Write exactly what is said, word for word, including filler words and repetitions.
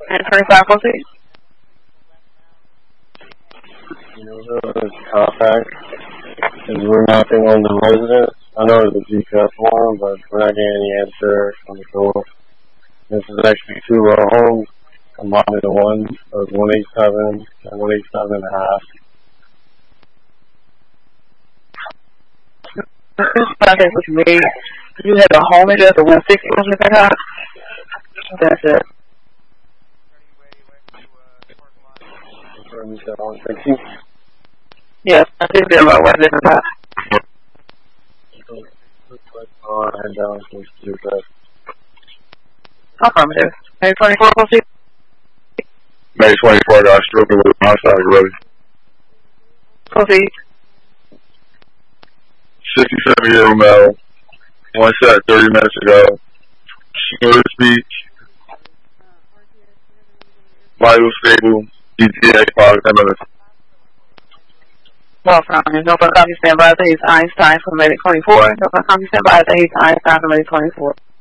And twenty-five, proceed. It's compact. Is we're knocking on the residence. I know there's a G P S form, but we're not getting any answer on the door. This is actually two row homes combined into one. So it's one eighty-seven and one eighty-seven and a half. This contact with me. You have a home address of one sixty or something like that? That's it. You said one sixty? Yes, I think they're about what they're about. Oh, I had down to do that. Affirmative. May twenty-four, proceed. May twenty-four, got stripping with my side, ready. Proceed. sixty-seven year old male. One shot thirty minutes ago. Slur speech. Vital stable. E T A five ten minutes. Well, from no further copy stand by. I think it's Einstein for May twenty-four. No further copy stand by. I think it's Einstein for May twenty-four.